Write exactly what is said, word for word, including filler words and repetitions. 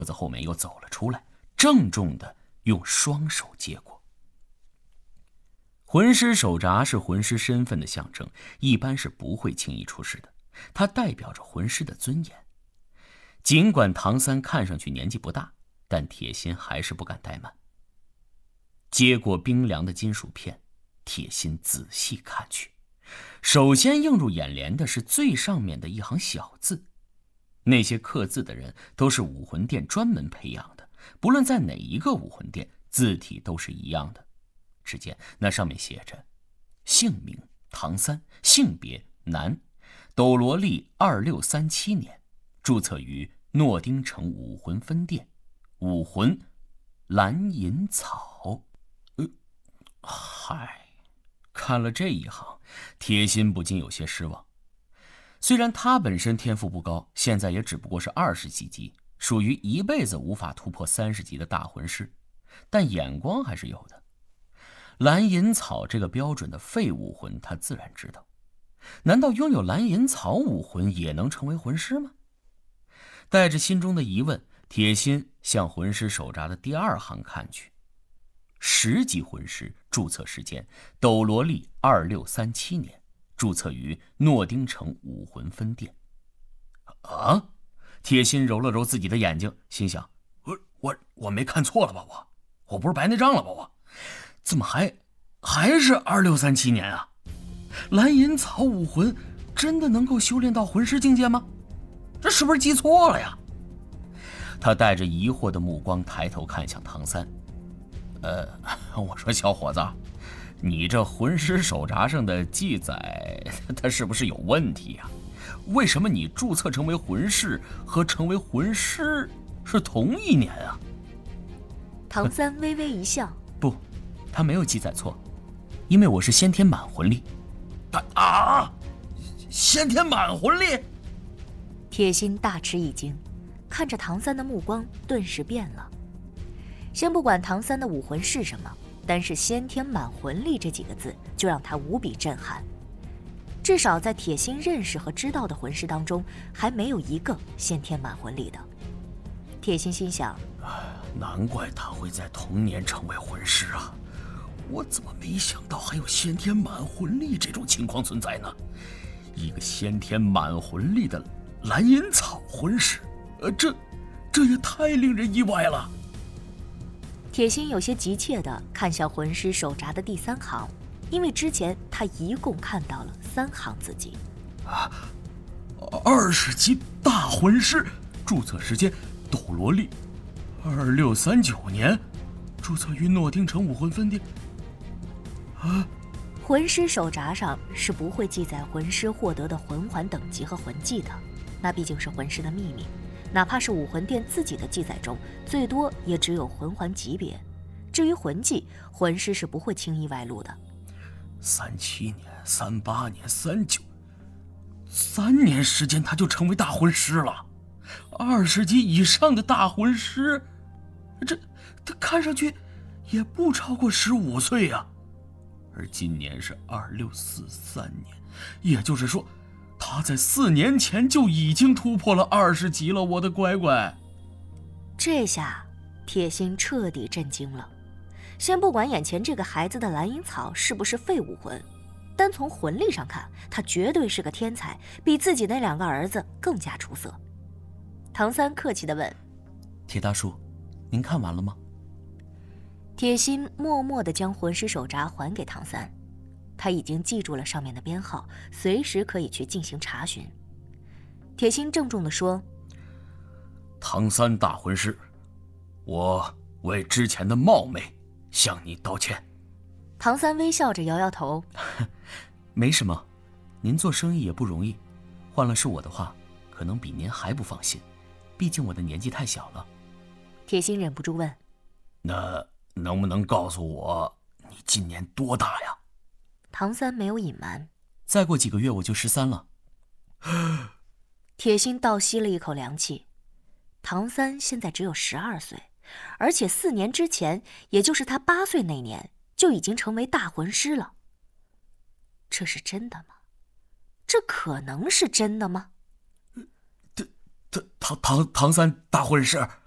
子后面又走了出来，郑重地用双手接过。魂师手札是魂师身份的象征，一般是不会轻易出示的，它代表着魂师的尊严。尽管唐三看上去年纪不大，但铁心还是不敢怠慢。接过冰凉的金属片，铁心仔细看去，首先映入眼帘的是最上面的一行小字。那些刻字的人都是武魂殿专门培养的，不论在哪一个武魂殿，字体都是一样的。只见那上面写着：姓名唐三，性别男，斗罗历二六三七年，注册于诺丁城武魂分店，武魂蓝银草。呃，嗨，看了这一行，铁心不禁有些失望。虽然他本身天赋不高，现在也只不过是二十几级，属于一辈子无法突破三十级的大魂师，但眼光还是有的。蓝银草这个标准的废武魂，他自然知道。难道拥有蓝银草武魂也能成为魂师吗？带着心中的疑问，铁心向魂师手札的第二行看去。十级魂师，注册时间斗罗历二六三七年，注册于诺丁城武魂分店。啊！铁心揉了揉自己的眼睛，心想：我我我没看错了吧？我我不是白内障了吧？我怎么还还是二六三七年啊？蓝银草武魂真的能够修炼到魂师境界吗？这是不是记错了呀？他带着疑惑的目光抬头看向唐三。呃，我说小伙子，你这魂师手札上的记载，它是不是有问题呀？为什么你注册成为魂师和成为魂师是同一年啊？ 唐三微微一笑， 不，他没有记载错，因为我是先天满魂力。啊！先天满魂力？ 铁心大吃一惊，看着唐三的目光顿时变了。先不管唐三的武魂是什么，单是先天满魂力这几个字就让他无比震撼。至少在铁心认识和知道的魂师当中，还没有一个先天满魂力的。铁心心想， 难怪他会在童年成为魂师啊！我怎么没想到还有先天满魂力这种情况存在呢？一个先天满魂力的蓝银草魂师，呃，这这也太令人意外了。 铁心有些急切地看向魂师手札的第三行，因为之前他一共看到了三行字迹。 啊，二十级大魂师，注册时间斗罗历二六三九年，注册于诺丁城武魂分店。啊， 魂师手札上是不会记载魂师获得的魂环等级和魂技的，那毕竟是魂师的秘密。哪怕是武魂殿自己的记载中，最多也只有魂环级别。至于魂技，魂师是不会轻易外露的。 三七年、三八年、三九，三年时间他就成为大魂师了。二十级以上的大魂师，这他看上去也不超过十五岁呀、啊。而今年是二六四三年，也就是说，他在四年前就已经突破了二十级了，我的乖乖！ 这下铁心彻底震惊了。先不管眼前这个孩子的蓝银草是不是废武魂，单从魂力上看，他绝对是个天才，比自己那两个儿子更加出色。唐三客气地问：“ 铁大叔，您看完了吗？” 铁心默默地将魂师手札还给唐三。他已经记住了上面的编号，随时可以去进行查询。铁心郑重地说：“ 唐三大魂师，我为之前的冒昧向你道歉。” 唐三微笑着摇摇头：“ 没什么，您做生意也不容易，换了是我的话，可能比您还不放心，毕竟我的年纪太小了。” 铁心忍不住问：“ 那能不能告诉我你今年多大呀？” 唐三没有隐瞒：“ 再过几个月我就十三了。” 铁心倒吸了一口凉气。唐三现在只有十二岁，而且四年之前，也就是他八岁那年，就已经成为大魂师了。这是真的吗？这可能是真的吗？ 这、这、唐唐唐三大魂师。